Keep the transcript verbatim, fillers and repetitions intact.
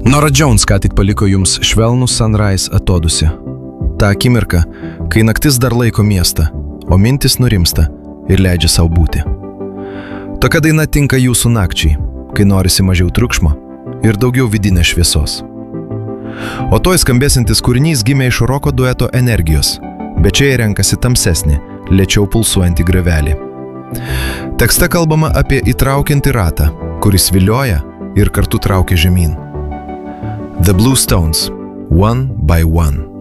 Norah Jones ką tik paliko jums švelnų Sunrise atodusį. Ta akimirka, kai naktis dar laiko miestą, o mintis nurimsta ir leidžia savo būti. Tokia daina tinka jūsų nakčiai, kai norisi mažiau triukšmo ir daugiau vidinės šviesos. O toj skambėsintis kūrinys gimė iš roko dueto Energijos, bet čia jie renkasi tamsesnį, lėčiau pulsuojantį grevelį. Tekste kalbama apie įtraukiantį ratą, kuris vilioja ir kartu traukia žemyn. The Blue Stones, One by One.